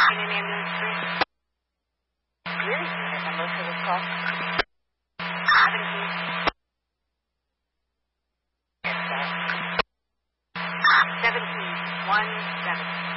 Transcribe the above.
in an ambulance, please? Really? The number for this call? 17. 17. 17.